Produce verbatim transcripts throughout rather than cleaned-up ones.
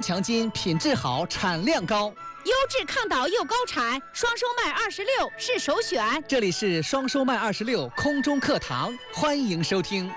强筋，品质好，产量高， 优质抗倒又高产，双收麦二十六是首选。 这里是双收麦二十六空中课堂，欢迎收听。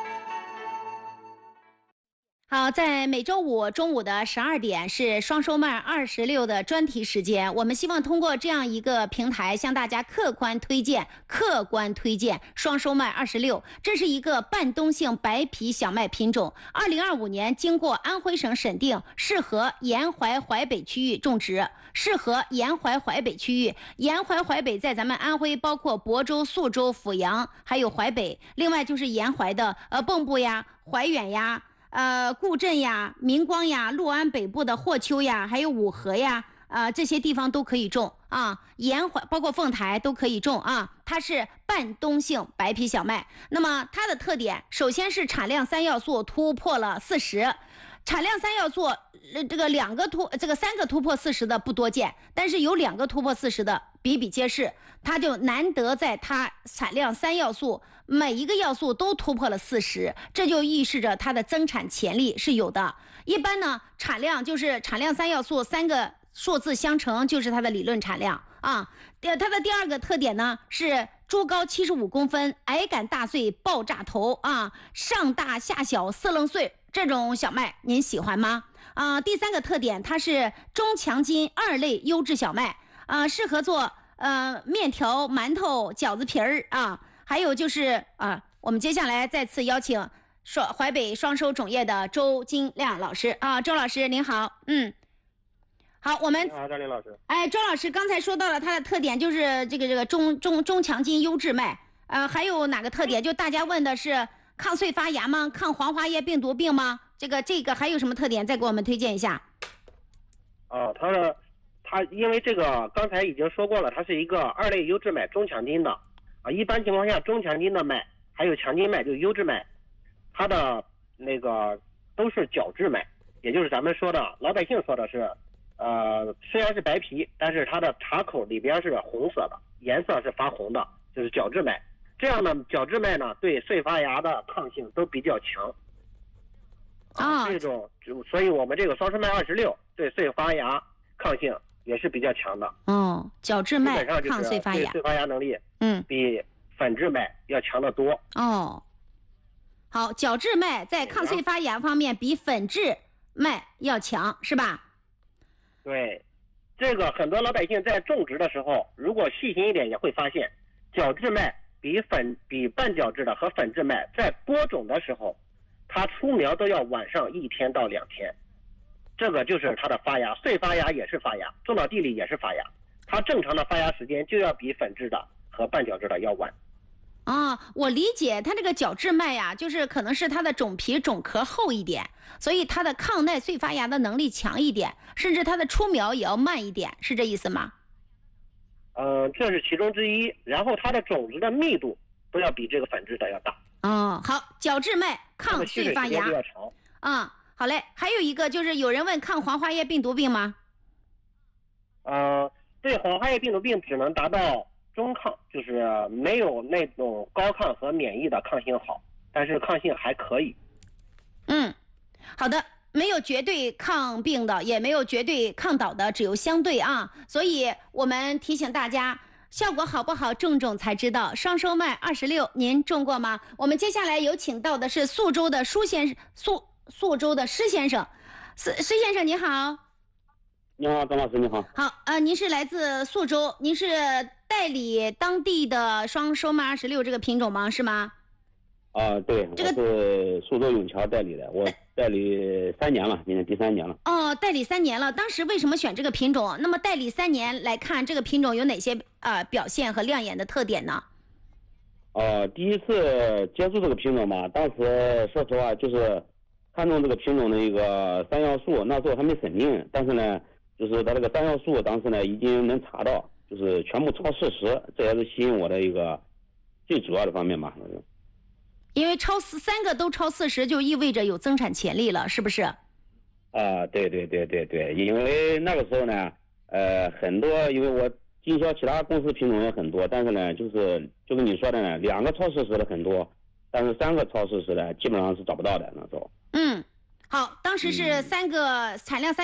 好，在每周五中午的十二点是双收麦二十六的专题时间，我们希望通过这样一个平台向大家客观推荐客观推荐双收麦二十六。这是一个半冬性白皮小麦品种，二零二五年经过安徽省审定，适合沿淮淮北区域种植，适合沿淮淮北区域。沿淮淮北在咱们安徽包括亳州、宿州、阜阳还有淮北，另外就是沿淮的呃蚌埠呀、怀远呀、呃，固镇呀、明光呀、六安北部的霍丘呀，还有五河呀，呃，这些地方都可以种啊。沿淮包括凤台都可以种啊。它是半冬性白皮小麦。那么它的特点，首先是产量三要素突破了四十。产量三要素，呃，这个两个突，这个三个突破四十的不多见，但是有两个突破四十的比比皆是，它就难得在它产量三要素每一个要素都突破了四十，这就预示着它的增产潜力是有的。一般呢，产量就是产量三要素三个数字相乘就是它的理论产量啊。它的第二个特点呢是株高七十五公分，矮杆大穗爆炸头啊，上大下小四棱穗。这种小麦您喜欢吗？啊、呃，第三个特点，它是中强筋二类优质小麦啊、呃，适合做呃面条、馒头、饺子皮儿啊。还有就是啊、呃，我们接下来再次邀请双淮北双收种业的周金亮老师啊，周老师您好，嗯，好，我们好，张林老师， 哎，周老师刚才说到了它的特点，就是这个这个中中中强筋优质麦，呃，还有哪个特点？就大家问的是。抗穗发芽吗？抗黄花叶病毒病吗？这个这个还有什么特点？再给我们推荐一下。 哦，它的它因为这个刚才已经说过了，它是一个二类优质麦，中强筋的啊。一般情况下，中强筋的麦还有强筋麦，就是优质麦，它的那个都是角质麦，也就是咱们说的老百姓说的是，呃，虽然是白皮，但是它的茶口里边是红色的，颜色是发红的，就是角质麦。这样的角质麦呢，对穗发芽的抗性都比较强啊、 哦。这种，所以我们这个双收麦二十六对穗发芽抗性也是比较强的。 哦，角质麦抗穗发芽， 穗发芽能力， 嗯， 比粉质麦要强得多。 哦，好，角质麦在抗穗发芽方面比粉质麦要强，是吧？ 对，这个很多老百姓在种植的时候，如果细心一点，也会发现角质麦。比粉比半角质的和粉质麦在播种的时候，它出苗都要晚上一天到两天，这个就是它的发芽，穗发芽也是发芽，种到地里也是发芽，它正常的发芽时间就要比粉质的和半角质的要晚。 啊，我理解，它这个角质麦呀，就是可能是它的种皮种壳厚一点，所以它的抗耐穗发芽的能力强一点，甚至它的出苗也要慢一点，是这意思吗？ 嗯，这是其中之一，然后它的种子的密度都要比这个粉质的要大。 哦，好，角质麦抗穗发芽。啊、嗯，好嘞。还有一个就是有人问抗黄花叶病毒病吗？ 呃，对，黄花叶病毒病只能达到中抗，就是没有那种高抗和免疫的抗性好，但是抗性还可以。 嗯，好的。没有绝对抗病的，也没有绝对抗倒的，只有相对啊。所以我们提醒大家，效果好不好，种种才知道。双收麦二十六，您种过吗？我们接下来有请到的是宿州的舒先生，宿宿州的施先生，施施先生你好。 你好，张老师你好。 好，呃，您是来自宿州，您是代理当地的双收麦二十六这个品种吗？是吗？ 啊，对， 这个、 我是苏州永桥代理的，我代理三年了，今年第三年了。 哦，代理三年了，当时为什么选这个品种？那么代理三年来看，这个品种有哪些呃表现和亮眼的特点呢？ 哦，第一次接触这个品种嘛，当时说实话就是看中这个品种的一个三要素，那时候还没审定，但是呢，就是它这个三要素当时呢已经能查到，就是全部超四十，这也是吸引我的一个最主要的方面吧。 因为超四三个都超四十，就意味着有增产潜力了，是不是？ 啊，对对对对对，因为那个时候呢，呃，很多因为我经销其他公司品种也很多，但是呢，就是就跟你说的呢，两个超四十的很多，但是三个超四十的基本上是找不到的那时候。 嗯，好，当时是三个产量三。